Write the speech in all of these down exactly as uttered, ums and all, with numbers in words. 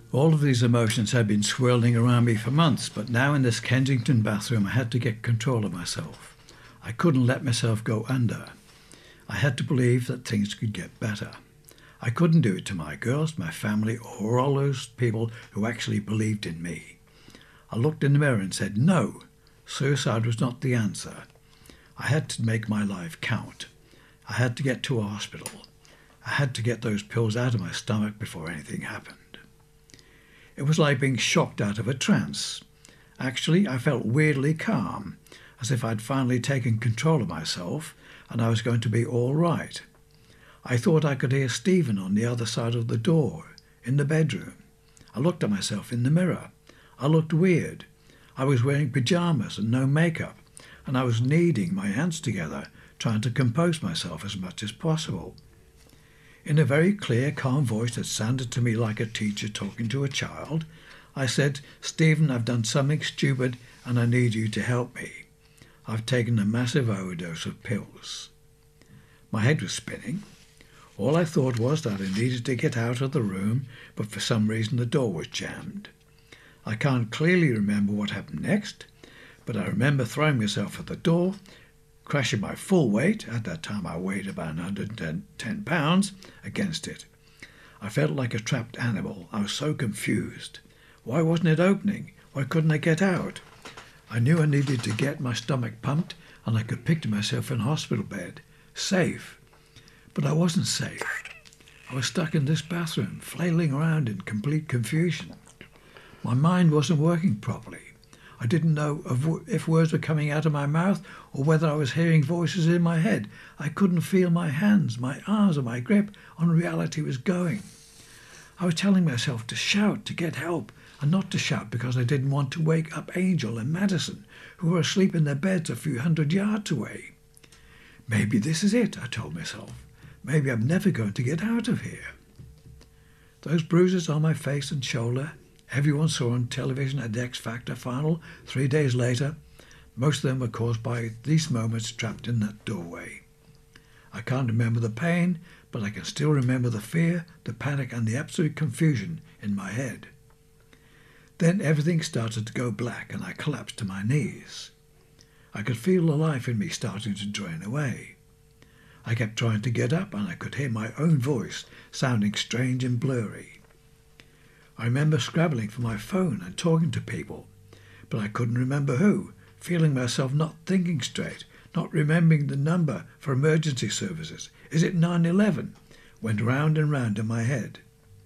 All of these emotions had been swirling around me for months, but now in this Kensington bathroom I had to get control of myself. I couldn't let myself go under. I had to believe that things could get better. I couldn't do it to my girls, my family, or all those people who actually believed in me. I looked in the mirror and said, no, suicide was not the answer. I had to make my life count. I had to get to a hospital. I had to get those pills out of my stomach before anything happened. It was like being shocked out of a trance. Actually, I felt weirdly calm, as if I'd finally taken control of myself and I was going to be all right. I thought I could hear Stephen on the other side of the door, in the bedroom. I looked at myself in the mirror. I looked weird. I was wearing pyjamas and no makeup, and I was kneading my hands together, trying to compose myself as much as possible. In a very clear, calm voice that sounded to me like a teacher talking to a child, I said, Stephen, I've done something stupid and I need you to help me. I've taken a massive overdose of pills. My head was spinning. All I thought was that I needed to get out of the room, but for some reason the door was jammed. I can't clearly remember what happened next, but I remember throwing myself at the door, crashing my full weight, at that time I weighed about one hundred ten pounds, against it. I felt like a trapped animal. I was so confused. Why wasn't it opening? Why couldn't I get out? I knew I needed to get my stomach pumped and I could picture myself in a hospital bed, safe. But I wasn't safe. I was stuck in this bathroom, flailing around in complete confusion. My mind wasn't working properly. I didn't know if words were coming out of my mouth or whether I was hearing voices in my head. I couldn't feel my hands, my arms, or my grip on reality was going. I was telling myself to shout, to get help, and not to shout because I didn't want to wake up Angel and Madison, who were asleep in their beds a few hundred yards away. Maybe this is it, I told myself. Maybe I'm never going to get out of here. Those bruises on my face and shoulder, everyone saw on television at the X Factor final three days later, most of them were caused by these moments trapped in that doorway. I can't remember the pain, but I can still remember the fear, the panic, and the absolute confusion in my head. Then everything started to go black and I collapsed to my knees. I could feel the life in me starting to drain away. I kept trying to get up and I could hear my own voice sounding strange and blurry. I remember scrabbling for my phone and talking to people, but I couldn't remember who, feeling myself not thinking straight, not remembering the number for emergency services. Is it nine eleven? Went round and round in my head.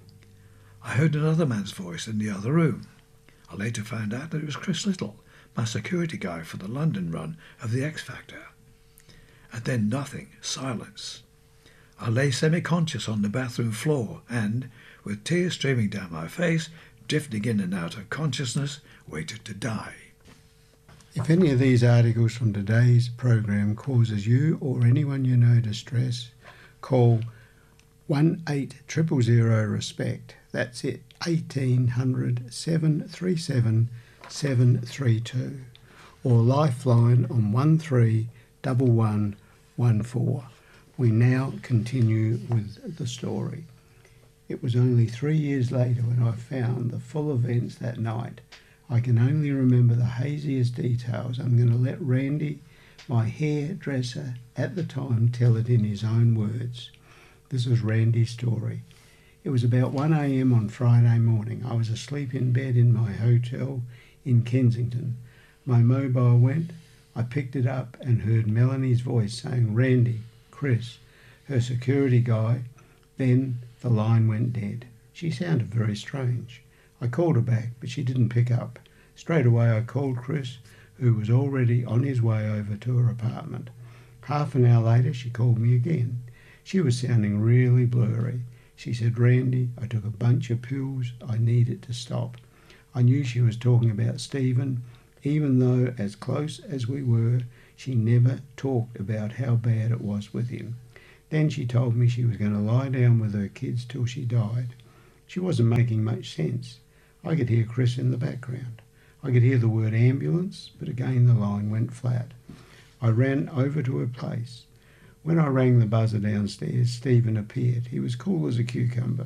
I heard another man's voice in the other room. I later found out that it was Chris Little, my security guy for the London run of the X Factor. And then nothing, silence. I lay semi-conscious on the bathroom floor and, with tears streaming down my face, drifting in and out of consciousness, waited to die. If any of these articles from today's program causes you or anyone you know distress, call one eight zero zero zero RESPECT. That's it, eighteen hundred, seven three seven, seven three two. Or Lifeline on one three one one one four. We now continue with the story. It was only three years later when I found the full events that night. I can only remember the haziest details. I'm going to let Randy, my hairdresser at the time, tell it in his own words. This was Randy's story. It was about one a.m. on Friday morning. I was asleep in bed in my hotel in Kensington. My mobile went. I picked it up and heard Melanie's voice saying, Randy, Chris, her security guy. Then the line went dead. She sounded very strange. I called her back, but she didn't pick up. Straight away I called Chris, who was already on his way over to her apartment. Half an hour later she called me again. She was sounding really blurry. She said, Randy, I took a bunch of pills. I needed to stop. I knew she was talking about Stephen, even though as close as we were, she never talked about how bad it was with him. Then she told me she was going to lie down with her kids till she died. She wasn't making much sense. I could hear Chris in the background. I could hear the word ambulance, but again the line went flat. I ran over to her place. When I rang the buzzer downstairs, Stephen appeared. He was cool as a cucumber.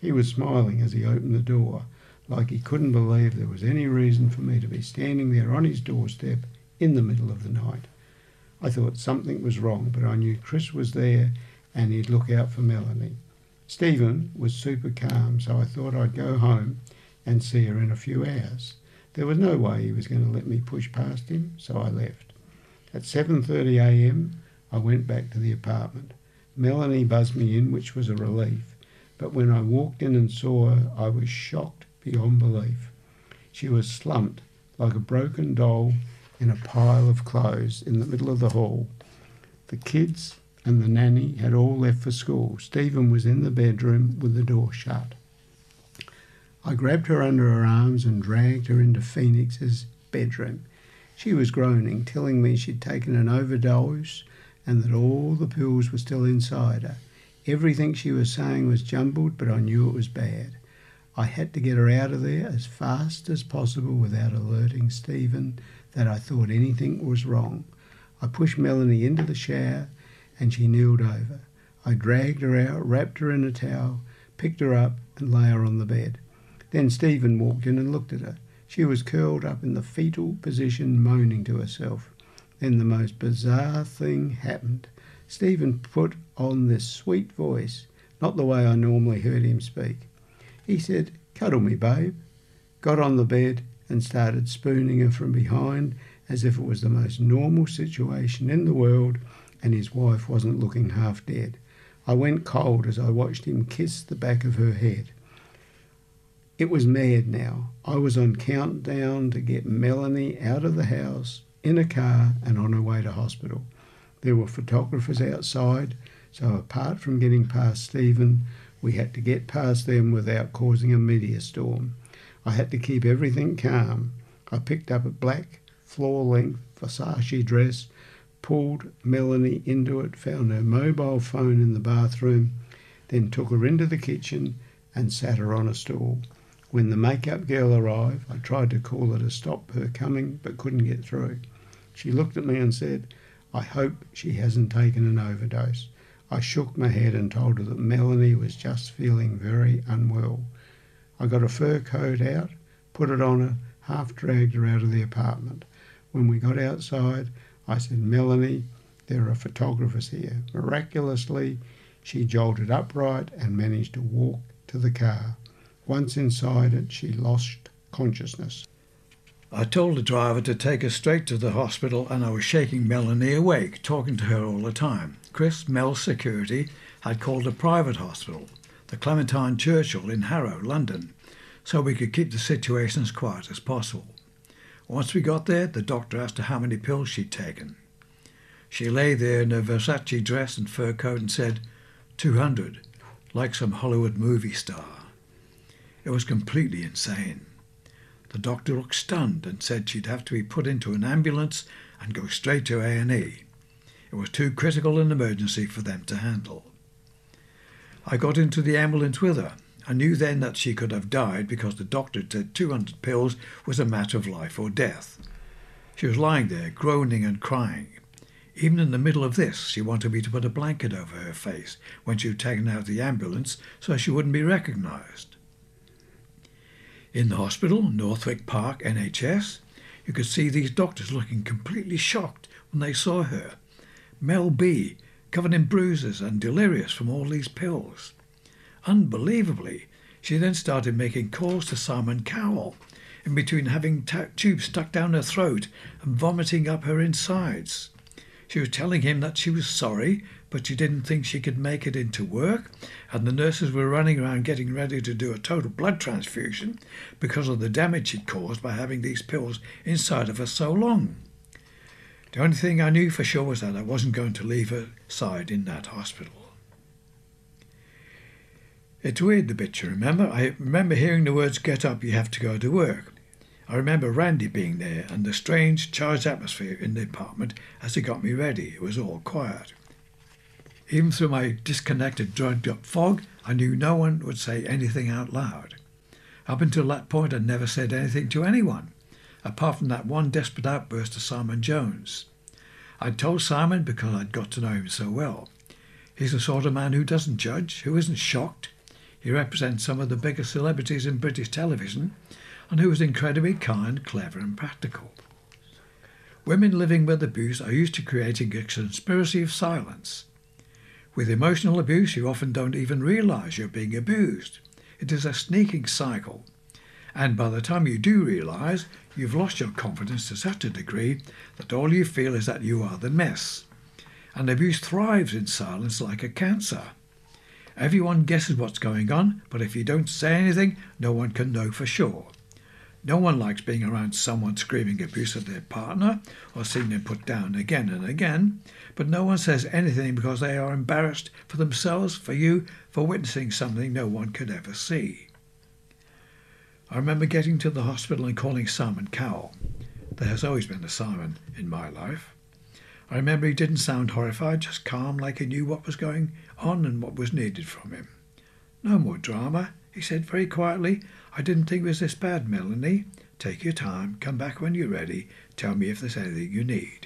He was smiling as he opened the door, like he couldn't believe there was any reason for me to be standing there on his doorstep in the middle of the night. I thought something was wrong, but I knew Chris was there and he'd look out for Melanie. Stephen was super calm, so I thought I'd go home and see her in a few hours. There was no way he was going to let me push past him, so I left. At seven thirty a m, I went back to the apartment. Melanie buzzed me in, which was a relief, but when I walked in and saw her, I was shocked beyond belief. She was slumped like a broken doll in a pile of clothes in the middle of the hall. The kids and the nanny had all left for school. Stephen was in the bedroom with the door shut. I grabbed her under her arms and dragged her into Phoenix's bedroom. She was groaning, telling me she'd taken an overdose and that all the pills were still inside her. Everything she was saying was jumbled, but I knew it was bad. I had to get her out of there as fast as possible without alerting Stephen that I thought anything was wrong. I pushed Melanie into the shower and she kneeled over. I dragged her out, wrapped her in a towel, picked her up and lay her on the bed. Then Stephen walked in and looked at her. She was curled up in the fetal position, moaning to herself. Then the most bizarre thing happened. Stephen put on this sweet voice, not the way I normally heard him speak. He said, "Cuddle me, babe," got on the bed and started spooning her from behind as if it was the most normal situation in the world and his wife wasn't looking half dead. I went cold as I watched him kiss the back of her head. It was mad now. I was on countdown to get Melanie out of the house, in a car and on her way to hospital. There were photographers outside, so apart from getting past Stephen, we had to get past them without causing a media storm. I had to keep everything calm. I picked up a black, floor-length Versace dress, pulled Melanie into it, found her mobile phone in the bathroom, then took her into the kitchen and sat her on a stool. When the makeup girl arrived, I tried to call her to stop her coming, but couldn't get through. She looked at me and said, "I hope she hasn't taken an overdose." I shook my head and told her that Melanie was just feeling very unwell. I got a fur coat out, put it on her, half dragged her out of the apartment. When we got outside, I said, "Melanie, there are photographers here." Miraculously, she jolted upright and managed to walk to the car. Once inside it, she lost consciousness. I told the driver to take her straight to the hospital and I was shaking Melanie awake, talking to her all the time. Chris, Mel's security, had called a private hospital, the Clementine Churchill in Harrow, London, so we could keep the situation as quiet as possible. Once we got there, the doctor asked her how many pills she'd taken. She lay there in her Versace dress and fur coat and said, two hundred, like some Hollywood movie star. It was completely insane. The doctor looked stunned and said she'd have to be put into an ambulance and go straight to A and E. It was too critical an emergency for them to handle. I got into the ambulance with her. I knew then that she could have died because the doctor said two hundred pills was a matter of life or death. She was lying there, groaning and crying. Even in the middle of this, she wanted me to put a blanket over her face when she was taken out of the ambulance so she wouldn't be recognised. In the hospital, Northwick Park, N H S, you could see these doctors looking completely shocked when they saw her. Mel B, covered in bruises and delirious from all these pills. Unbelievably, she then started making calls to Simon Cowell, in between having t- tubes stuck down her throat and vomiting up her insides. She was telling him that she was sorry, but she didn't think she could make it into work, and the nurses were running around getting ready to do a total blood transfusion because of the damage she'd caused by having these pills inside of her so long. The only thing I knew for sure was that I wasn't going to leave her side in that hospital. It's weird, the bit, you remember? I remember hearing the words, "Get up, you have to go to work." I remember Randy being there and the strange, charged atmosphere in the apartment as he got me ready. It was all quiet. Even through my disconnected, drugged-up fog, I knew no one would say anything out loud. Up until that point, I'd never said anything to anyone, apart from that one desperate outburst to Simon Jones. I'd told Simon because I'd got to know him so well. He's the sort of man who doesn't judge, who isn't shocked. He represents some of the biggest celebrities in British television and who was incredibly kind, clever and practical. Women living with abuse are used to creating a conspiracy of silence. With emotional abuse, you often don't even realise you're being abused. It is a sneaking cycle. And by the time you do realise, you've lost your confidence to such a degree that all you feel is that you are the mess. And abuse thrives in silence like a cancer. Everyone guesses what's going on, but if you don't say anything, no one can know for sure. No one likes being around someone screaming abuse at their partner or seeing them put down again and again, but no one says anything because they are embarrassed for themselves, for you, for witnessing something no one could ever see. I remember getting to the hospital and calling Simon Cowell. There has always been a Simon in my life. I remember he didn't sound horrified, just calm, like he knew what was going on and what was needed from him. "No more drama," he said very quietly. "I didn't think it was this bad, Melanie. Take your time, come back when you're ready, tell me if there's anything you need."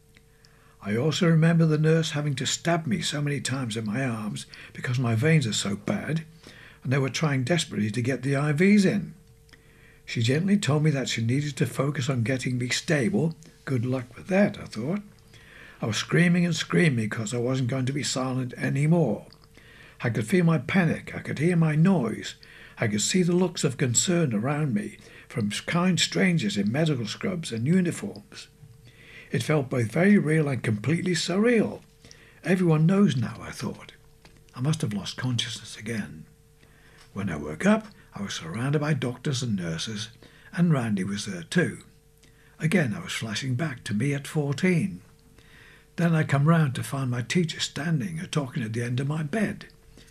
I also remember the nurse having to stab me so many times in my arms because my veins are so bad, and they were trying desperately to get the I Vs in. She gently told me that she needed to focus on getting me stable. Good luck with that, I thought. I was screaming and screaming because I wasn't going to be silent anymore. I could feel my panic, I could hear my noise, I could see the looks of concern around me from kind strangers in medical scrubs and uniforms. It felt both very real and completely surreal. Everyone knows now, I thought. I must have lost consciousness again. When I woke up, I was surrounded by doctors and nurses, and Randy was there too. Again, I was flashing back to me at fourteen. Then I come round to find my teacher standing and talking at the end of my bed.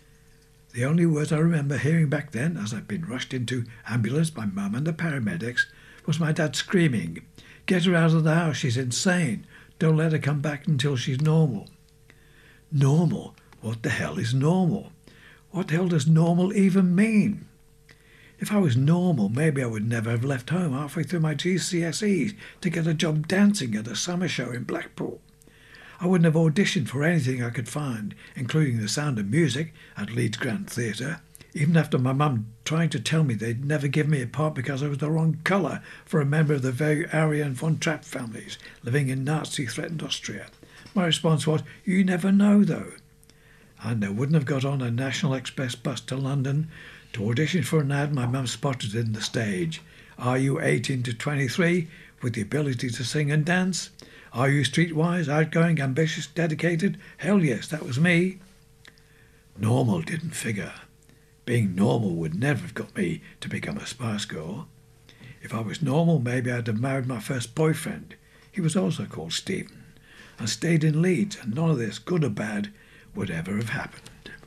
The only words I remember hearing back then, as I'd been rushed into ambulance by Mum and the paramedics, was my dad screaming, "Get her out of the house, she's insane. Don't let her come back until she's normal." Normal? What the hell is normal? What the hell does normal even mean? If I was normal, maybe I would never have left home halfway through my G C S Es to get a job dancing at a summer show in Blackpool. I wouldn't have auditioned for anything I could find, including The Sound of Music at Leeds Grand Theatre, even after my mum trying to tell me they'd never give me a part because I was the wrong colour for a member of the very Aryan von Trapp families living in Nazi-threatened Austria. My response was, "You never know, though." And I wouldn't have got on a National Express bus to London to audition for an ad my mum spotted in the stage. "Are you eighteen to twenty-three with the ability to sing and dance? Are you streetwise, outgoing, ambitious, dedicated?" Hell yes, that was me. Normal didn't figure. Being normal would never have got me to become a Spice Girl. If I was normal, maybe I'd have married my first boyfriend. He was also called Stephen, and stayed in Leeds, and none of this, good or bad, would ever have happened.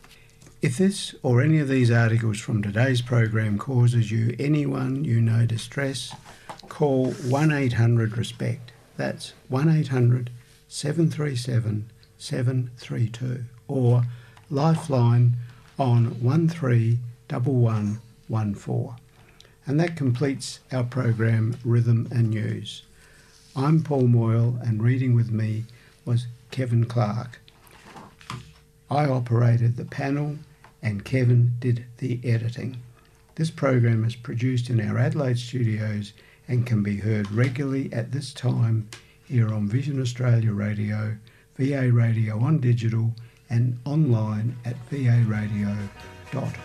If this or any of these articles from today's program causes you, anyone you know, distress, call one eight hundred RESPECT. That's one eight hundred seven three seven seven three two or Lifeline on one three one one one four. And that completes our program Rhythm and News. I'm Paul Moyle, and reading with me was Kevin Clark. I operated the panel and Kevin did the editing. This program is produced in our Adelaide studios and can be heard regularly at this time here on Vision Australia Radio, V A Radio on digital, and online at v a radio dot